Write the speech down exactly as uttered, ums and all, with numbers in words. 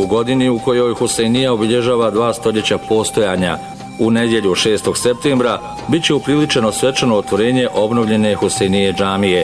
U godini u kojoj Husejnija obilježava dva stoljeća postojanja, u nedjelju šestog septembra, bit će upriličeno svečano otvorenje obnovljene Husejnije džamije.